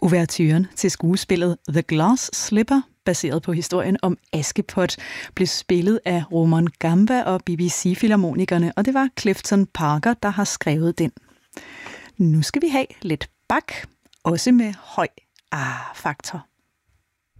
Ouverturen til skuespillet The Glass Slipper, baseret på historien om Askepot, blev spillet af Roman Gamba og BBC-filharmonikerne, og det var Clifton Parker, der har skrevet den. Nu skal vi have lidt bak, også med høj A-faktor.